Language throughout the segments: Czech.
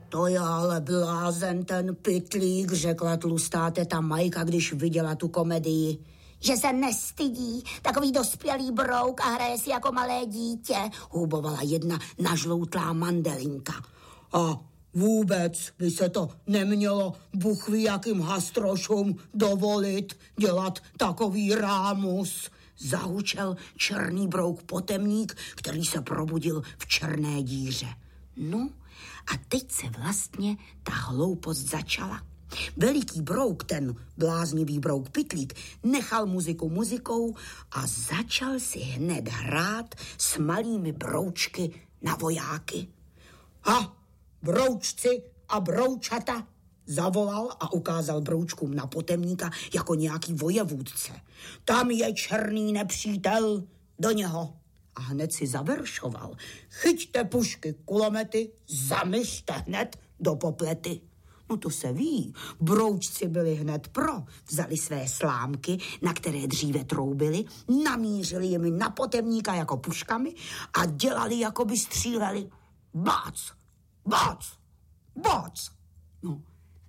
To je ale blázen ten pytlík, řekla tlustá teta Majka, když viděla tu komedii. Že se nestydí, takový dospělý brouk a hraje si jako malé dítě, hubovala jedna nažloutlá mandelinka. A vůbec by se to nemělo Bůh ví jakým hastrošům dovolit dělat takový rámus, zahučel černý brouk Potemník, který se probudil v černé díře. No a teď se vlastně ta hloupost začala. Veliký brouk, ten bláznivý brouk Pytlík, nechal muziku muzikou a začal si hned hrát s malými broučky na vojáky. Ha, broučci a broučata, zavolal a ukázal broučkům na Potemníka jako nějaký vojevůdce. Tam je černý nepřítel, do něho. A hned si zaveršoval. Chyťte pušky, kulomety, zamyřte hned do poplety. No to se ví, broučci byli hned pro, vzali své slámky, na které dříve troubili, namířili jimi na Potemníka jako puškami a dělali, jako by stříleli. Bác, bác, bác. No,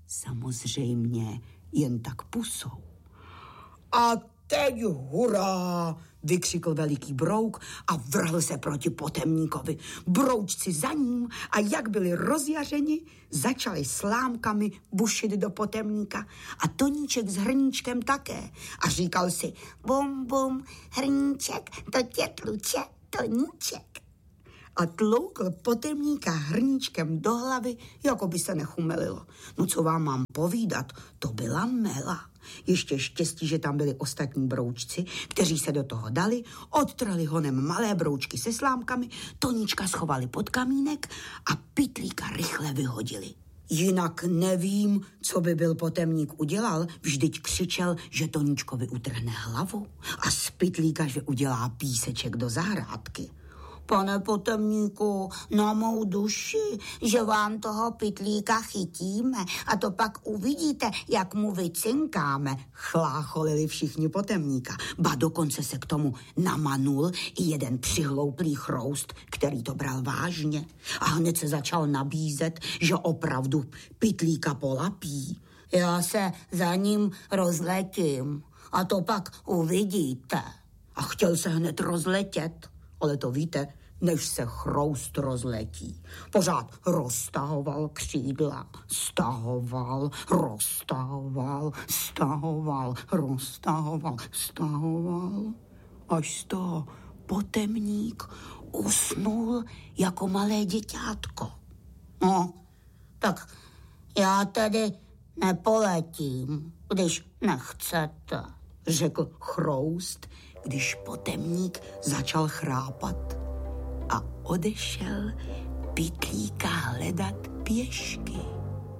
samozřejmě jen tak pusou. A teď hurá, vykřikl veliký brouk a vrhl se proti Potemníkovi. Broučci za ním a jak byli rozjařeni, začali slámkami bušit do Potemníka a Toníček s hrníčkem také. A říkal si, bum, bum, hrníček, to tě tluče, Toníček. A tloukl Potemníka hrníčkem do hlavy, jako by se nechumelilo. No co vám mám povídat, to byla mela. Ještě štěstí, že tam byli ostatní broučci, kteří se do toho dali, odtrhli honem malé broučky se slámkami, Toníčka schovali pod kamínek a Pytlíka rychle vyhodili. Jinak nevím, co by byl Potemník udělal, vždyť křičel, že Toníčkovi utrhne hlavu a z Pytlíka, že udělá píseček do zahrádky. Pane Potemníku, na mou duši, že vám toho Pytlíka chytíme a to pak uvidíte, jak mu vycinkáme, chlácholili všichni Potemníka. Ba dokonce se k tomu namanul i jeden přihlouplý chroust, který to bral vážně a hned se začal nabízet, že opravdu Pytlíka polapí. Já se za ním rozletím a to pak uvidíte. A chtěl se hned rozletět, ale to víte, než se chroust rozletí. Pořád roztahoval křídla, stahoval, roztahoval, stahoval, roztahoval, stahoval. Až z toho Potemník usnul jako malé děťátko. No, tak já tedy nepoletím, když nechcete, řekl chroust, když Potemník začal chrápat a odešel Pytlíka hledat pěšky.